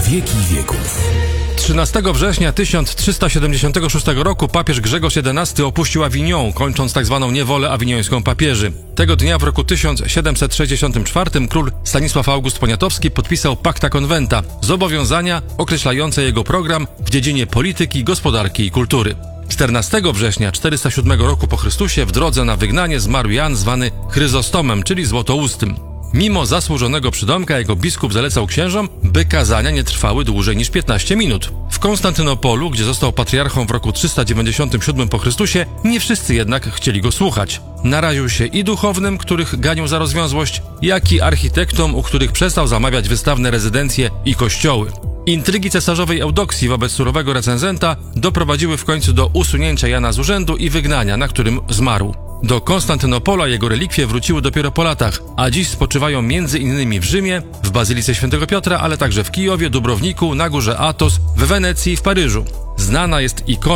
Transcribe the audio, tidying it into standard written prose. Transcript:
wieki wieków. 13 września 1376 roku papież Grzegorz XI opuścił Avignon, kończąc tzw. niewolę awiniońską papieży. Tego dnia w roku 1764 król Stanisław August Poniatowski podpisał Pacta Conventa, zobowiązania określające jego program w dziedzinie polityki, gospodarki i kultury. 14 września 407 roku po Chrystusie w drodze na wygnanie zmarł Jan zwany Chryzostomem, czyli Złotoustym. Mimo zasłużonego przydomka jego biskup zalecał księżom, by kazania nie trwały dłużej niż 15 minut. W Konstantynopolu, gdzie został patriarchą w roku 397 po Chrystusie, nie wszyscy jednak chcieli go słuchać. Naraził się i duchownym, których ganił za rozwiązłość, jak i architektom, u których przestał zamawiać wystawne rezydencje i kościoły. Intrygi cesarzowej Eudoksji wobec surowego recenzenta doprowadziły w końcu do usunięcia Jana z urzędu i wygnania, na którym zmarł. Do Konstantynopola jego relikwie wróciły dopiero po latach, a dziś spoczywają m.in. w Rzymie, w Bazylice Świętego Piotra, ale także w Kijowie, Dubrowniku, na górze Athos, w Wenecji i w Paryżu. Znana jest ikona